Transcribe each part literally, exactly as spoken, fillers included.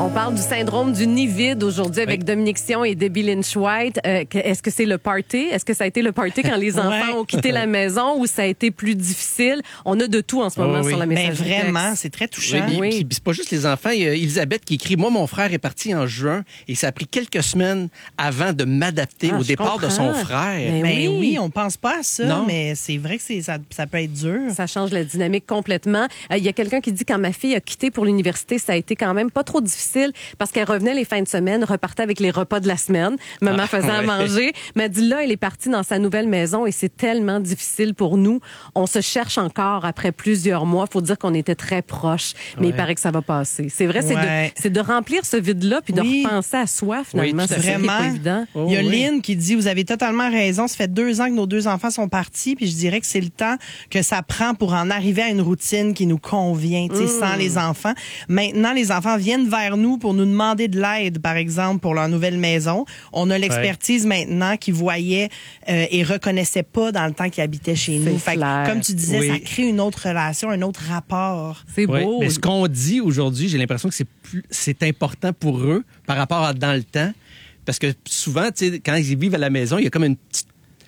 On parle du syndrome du nid vide aujourd'hui avec oui. Dominique Sion et Debbie Lynch-White. Euh, est-ce que c'est le party? Est-ce que ça a été le party quand les enfants ouais. ont quitté la maison ou ça a été plus difficile? On a de tout en ce moment oh, oui. sur la messagerie. Ben vraiment, c'est très touchant. Oui, oui. Puis, puis c'est pas juste les enfants. Il y a Elisabeth qui écrit « Moi, mon frère est parti en juin et ça a pris quelques semaines avant de m'adapter ah, au départ comprends. de son frère. » Ben, ben oui. oui, on pense pas à ça, non. mais c'est vrai que c'est, ça, ça peut être dur. Ça change la dynamique complètement. Il euh, y a quelqu'un qui dit quand ma fille a quitté pour l'université, ça a été quand même pas trop difficile parce qu'elle revenait les fins de semaine, repartait avec les repas de la semaine, maman ah, faisant ouais. à manger. Mais dit là, elle est partie dans sa nouvelle maison et c'est tellement difficile pour nous. On se cherche encore après plusieurs mois. Faut dire qu'on était très proches, mais ouais. il paraît que ça va passer. C'est vrai, c'est, ouais. de, c'est de remplir ce vide-là puis oui. de repenser à soi finalement. Oui, c'est vraiment pas évident. Oh, il y a oui. Lynn qui dit, vous avez totalement raison, ça fait deux ans que nos deux enfants sont partis puis je dirais que c'est le temps que ça prend pour en arriver à une routine qui nous convient, tu sais, mmh. sans les enfants. Maintenant, les enfants viennent vers nous pour nous demander de l'aide, par exemple, pour leur nouvelle maison. On a l'expertise ouais. maintenant qu'ils voyaient euh, et reconnaissaient pas dans le temps qu'ils habitaient chez c'est nous. Fait que, comme tu disais, oui. ça crée une autre relation, un autre rapport. C'est beau. Oui. Mais ce qu'on dit aujourd'hui, j'ai l'impression que c'est plus, c'est important pour eux par rapport à dans le temps. Parce que souvent, tu sais, quand ils vivent à la maison, il y a comme une petite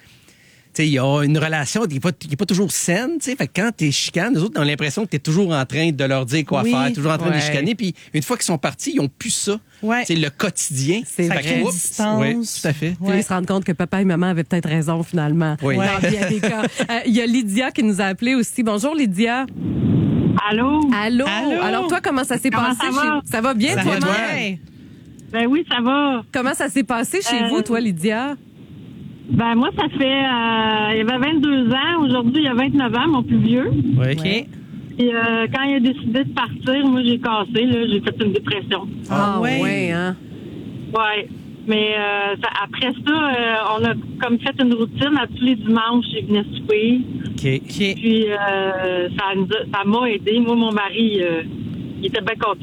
il y a une relation qui n'est pas, pas toujours saine. T'sais. Fait que quand tu es chicane, les autres ont l'impression que tu es toujours en train de leur dire quoi oui, faire, toujours en train ouais. de les chicaner. Puis une fois qu'ils sont partis, ils n'ont plus ça. Ouais. C'est le quotidien. C'est ça crée une distance. Oui, tout à fait. Ouais. Ils se rendent compte que papa et maman avaient peut-être raison finalement. Oui. Dans bien des cas. Euh, il y a Lydia qui nous a appelé aussi. Bonjour Lydia. Allô? Allô? Allô? Alors toi, comment ça s'est comment passé? Ça va, chez... ça va bien, ça toi, va mère? Ben oui, ça va. Comment ça s'est passé chez euh... vous, toi, Lydia? Ben moi, ça fait... Euh, il y avait vingt-deux ans. Aujourd'hui, il y a vingt-neuf ans, mon plus vieux. Oui. OK. Et euh, quand il a décidé de partir, moi, j'ai cassé. Là, j'ai fait une dépression. Ah, ah ouais. ouais, hein? Ouais. Mais euh, ça, après ça, euh, on a comme fait une routine. À tous les dimanches, il venait souper. OK. okay. Puis euh, ça, nous a, ça m'a aidé. Moi, mon mari... Euh, il était bien content,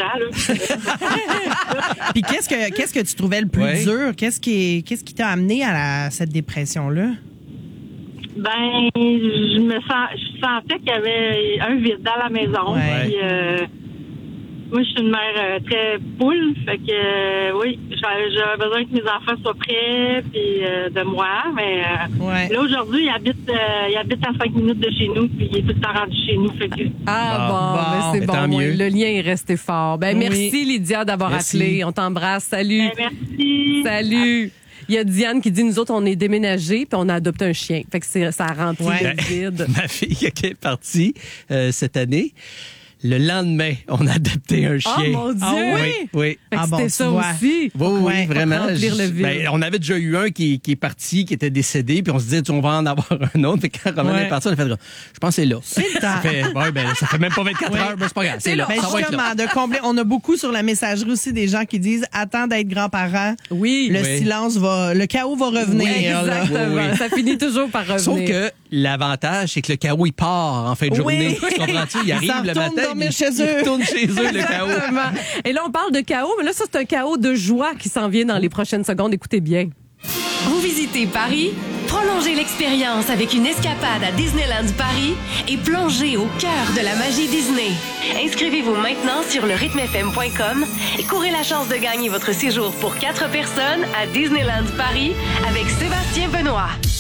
là. Puis qu'est-ce que qu'est-ce que tu trouvais le plus ouais. dur? Qu'est-ce qui qu'est-ce qui t'a amené à la, cette dépression-là? Ben, je me sens, je sentais qu'il y avait un vide dans la maison. Ouais. Puis, euh, moi, je suis une mère euh, très poule, fait que euh, oui, j'avais, j'avais besoin que mes enfants soient prêts, puis euh, de moi. Mais euh, ouais. là aujourd'hui, il habite, euh, il habite à cinq minutes de chez nous, puis il est tout le temps rendu chez nous. Fait que... Ah bon, bon, ben c'est bon. Tant mieux. Le lien est resté fort. Ben oui. Merci Lydia d'avoir merci. appelé. On t'embrasse. Salut. Ben, merci. Salut. Il y a Diane qui dit, nous autres, on est déménagés puis on a adopté un chien. Fait que c'est, ça a rempli ouais. le vide. Ma fille qui est partie euh, cette année. Le lendemain, on a adopté un chien. Oh mon Dieu! Ah oui? Oui. Fait que ah c'était bon, ça vois. aussi. Oui, oui, ouais, vraiment. Remplir le vide. Ben, on avait déjà eu un qui, qui est parti, qui était décédé, puis on se disait, on va en avoir un autre. Fait que quand Romain ouais. est parti, on a fait, je pense que c'est là. C'est le temps. Ça fait, ouais, ben, ça fait même pas vingt-quatre ouais. heures, ben, c'est pas grave, c'est là. Ben, ça va être là. De combler, on a beaucoup sur la messagerie aussi des gens qui disent, attends d'être grands-parents. Oui. Le oui. silence va, le chaos va revenir. Oui, exactement. Oui, oui. Ça finit toujours par revenir. Sauf que l'avantage, c'est que le chaos, il part en fin de journée. Oui. Tu comprends-tu? Il arrive le matin. dormir chez eux. Il retourne chez eux, le chaos. Et là, on parle de chaos, mais là, ça, c'est un chaos de joie qui s'en vient dans les prochaines secondes. Écoutez bien. Vous visitez Paris? Prolongez l'expérience avec une escapade à Disneyland Paris et plongez au cœur de la magie Disney. Inscrivez-vous maintenant sur le rythme f m point com et courez la chance de gagner votre séjour pour quatre personnes à Disneyland Paris avec Sébastien Benoît.